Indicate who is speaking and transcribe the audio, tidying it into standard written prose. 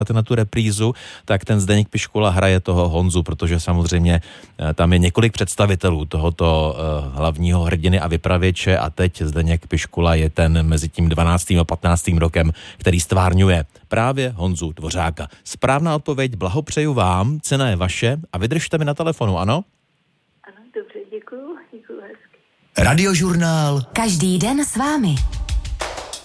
Speaker 1: na tu reprízu, tak ten Zdeněk Piškula hraje toho Honzu, protože samozřejmě tam je několik představitelů tohoto hlavního hrdiny a vypravěče a teď Zdeněk Piškula je ten mezi tím 12. a 15. rokem, který stvárňuje právě Honzu Dvořáka. Správná odpověď, blahopřeju vám, cena je vaše a vydržte mi na telefonu, ano?
Speaker 2: Ano, dobře, děkuju hezky.
Speaker 3: Radiožurnál.
Speaker 4: Každý den s vámi.